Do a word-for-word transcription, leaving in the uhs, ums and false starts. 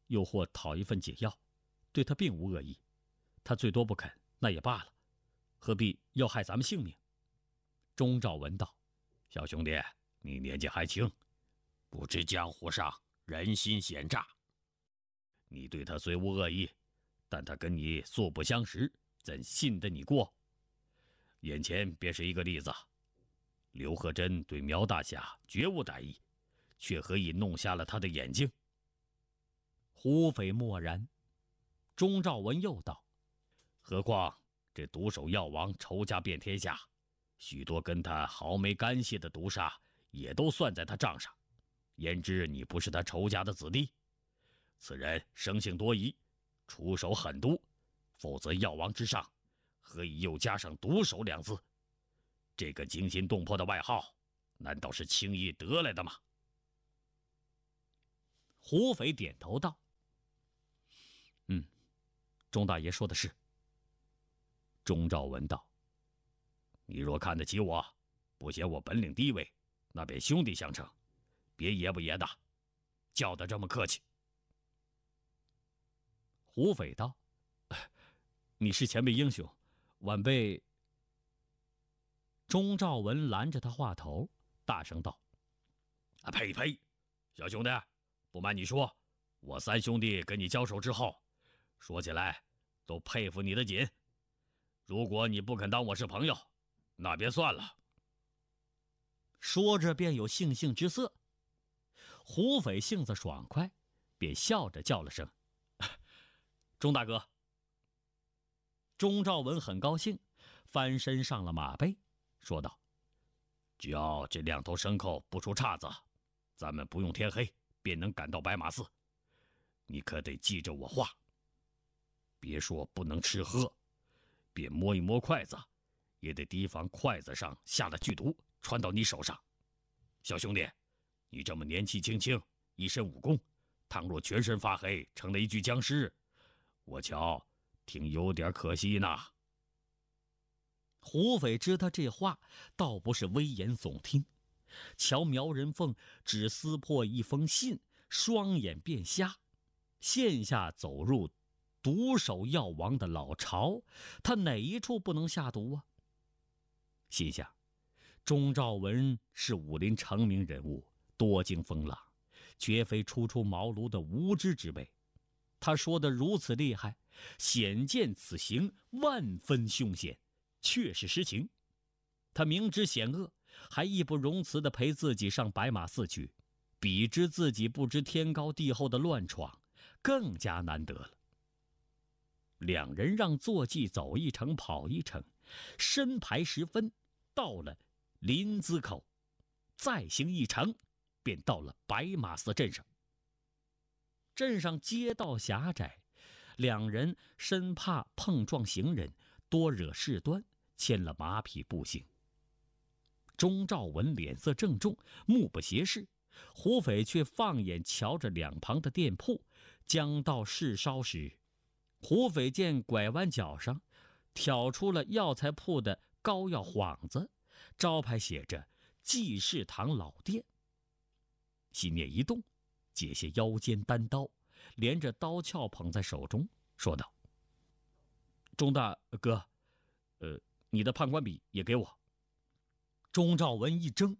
又或讨一份解药，对他并无恶意，他最多不肯，那也罢了，何必要害咱们性命？钟兆文道： 小兄弟，你年纪还轻，不知江湖上人心险诈。你对他虽无恶意，但他跟你素不相识，怎信得你过？眼前便是一个例子，刘和珍对苗大侠绝无歹意，却何以弄瞎了他的眼睛？ 胡匪默然。钟兆文又道： 何况这毒手药王仇家遍天下，许多跟他毫没干系的毒杀也都算在他账上，焉知你不是他仇家的子弟？此人生性多疑，出手狠毒，否则药王之上何以又加上毒手两字？这个惊心动魄的外号，难道是轻易得来的吗？ 胡匪点头道：嗯，钟大爷说的是。 钟兆文道：你若看得起我，不嫌我本领低微，那便兄弟相称，别爷不爷的，叫得这么客气。 胡匪道：你是前辈英雄，晚辈……钟兆文拦着他话头，大声道： 啊呸呸！小兄弟，不瞒你说，我三兄弟跟你交手之后，说起来都佩服你的紧。如果你不肯当我是朋友，那便算了。 说着便有悻悻之色。胡匪性子爽快，便笑着叫了声：钟大哥。钟兆文很高兴，翻身上了马背，说道： 只要这两头牲口不出岔子，咱们不用天黑便能赶到白马寺。你可得记着我话，别说不能吃喝，便摸一摸筷子，也得提防筷子上下了剧毒传到你手上。小兄弟，你这么年纪轻轻，一身武功，倘若全身发黑，成了一具僵尸，我瞧挺有点可惜呢。 胡匪知他这话倒不是危言耸听，瞧苗人凤只撕破一封信，双眼变瞎，现下走入毒手药王的老巢，他哪一处不能下毒啊？心想，钟兆文是武林成名人物，多经风浪，绝非初出茅庐的无知之辈。他说得如此厉害，显见此行万分凶险，确是实情。他明知险恶，还义不容辞地陪自己上白马寺去，比之自己不知天高地厚的乱闯，更加难得了。两人让坐骑走一程跑一程，申牌时分到了临淄口，再行一程便到了白马寺镇上。镇上街道狭窄，两人生怕碰撞行人，多惹事端，牵了马匹步行。钟兆文脸色郑重，目不斜视，胡匪却放眼瞧着两旁的店铺。将到市稍时，胡匪见拐弯角上挑出了药材铺的膏药幌子，招牌写着济世堂老店。心念一动，解下腰间单刀，连着刀鞘捧在手中，说道：钟大哥，呃，你的判官笔也给我。钟兆文一怔，